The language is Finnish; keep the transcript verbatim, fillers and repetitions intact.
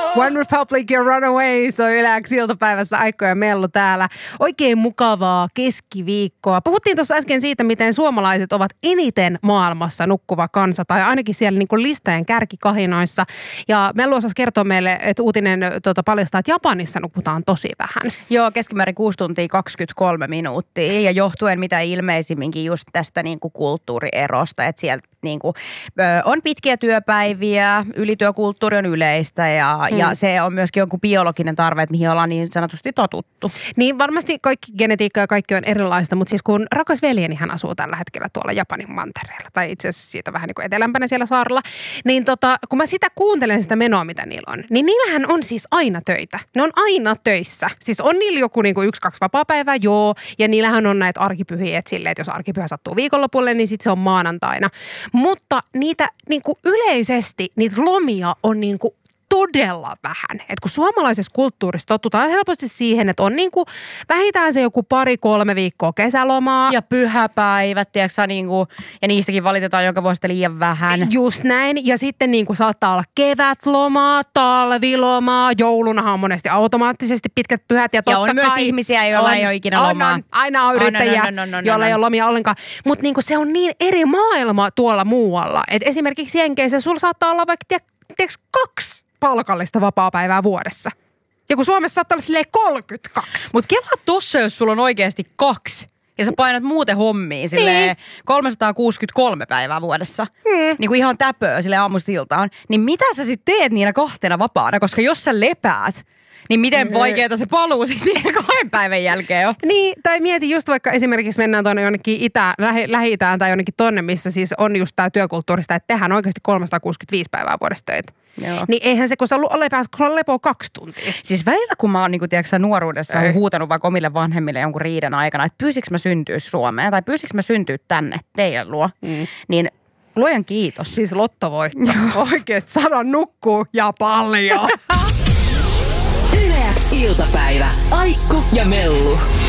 One Republic ja Runaway, se on Yle X iltapäivässä Aikko ja Mellu täällä. Oikein mukavaa keskiviikkoa. Puhuttiin tuossa äsken siitä, miten suomalaiset ovat eniten maailmassa nukkuva kansa, tai ainakin siellä niin kuin listojen kärkikahinoissa. Ja Mellu osasi kertoa meille, että uutinen tuota, paljastaa, että Japanissa nukutaan tosi vähän. Joo, keskimäärin kuusi tuntia kaksikymmentäkolme minuuttia, ja johtuen mitä ilmeisimminkin just tästä niin kuin kulttuurierosta, että sieltä niin kuin, ö, on pitkiä työpäiviä, ylityökulttuuri on yleistä ja, hmm. ja se on myöskin joku biologinen tarve, että mihin ollaan niin sanotusti totuttu. Niin varmasti kaikki genetiikka ja kaikki on erilaista, mutta siis kun rakas veljeni hän asuu tällä hetkellä tuolla Japanin mantereella, tai itse asiassa siitä vähän niin kuin etelämpänä siellä saarella, niin tota, kun mä sitä kuuntelen sitä menoa, mitä niillä on, niin niillähän on siis aina töitä. Ne on aina töissä. Siis on niillä joku niin kuin yksi, kaksi vapaapäivää, joo, ja niillähän on näitä arkipyhiä, että silleen, että jos arkipyhä sattuu viikonlopulle, niin sitten se on maanantaina. Mutta niitä niin kuin yleisesti, niitä lomia on niin kuin todella vähän. Et kun suomalaisessa kulttuurissa tottutaan helposti siihen, että on niin kuin vähintään se joku pari-kolme viikkoa kesälomaa. Ja pyhäpäivät, tiedätkö, niin kuin, ja niistäkin valitetaan joka vuosi liian vähän. Just näin. Ja sitten niin kuin saattaa olla kevätlomaa, talvilomaa, joulunahan on monesti automaattisesti pitkät pyhät. Ja, ja on myös kai, ihmisiä, joilla on, ei ole ikinä lomaa. On, aina on yrittäjiä, on, on, on, on, on, joilla ei ole lomia ollenkaan. Mutta niin kuin se on niin eri maailma tuolla muualla. Et esimerkiksi Jenkeissä sulla saattaa olla vaikka tiedätkö, kaksi palkallista vapaapäivää vuodessa. Ja kun Suomessa saattaa olla silleen kolmekymmentäkaksi. Mut kelaa tossa, jos sulla on oikeasti kaksi. Ja sä painat muuten hommia silleen niin. kolmesataakuusikymmentäkolme päivää vuodessa. Hmm. Niin kuin ihan täpöä silleen aamusta iltaan. Niin mitä sä sit teet niinä kahtena vapaana? Koska jos sä lepäät, niin miten vaikeeta se paluu sitten kahden päivän jälkeen on. Niin, tai mieti just vaikka esimerkiksi mennään tuonne jonnekin itä, lähi, Lähi-Itään tai jonnekin tonne, missä siis on just tää työkulttuurista, että tehdään oikeasti kolmesataakuusikymmentäviisi päivää vuodesta töitä. Joo. Niin eihän se, kun sä lepäät, kun on lepoa kaksi tuntia. Siis välillä, kun mä oon niin kuin, tiedätkö, nuoruudessa on huutanut vaikka omille vanhemmille jonkun riidan aikana, että pyysikö mä syntyä Suomeen tai pyysikö mä syntyä tänne teidän luo, mm. niin luojan kiitos. Siis lottovoitto. Oikeesti saada nukkuu ja paljon. Yle X iltapäivä. Aikko ja Mellu.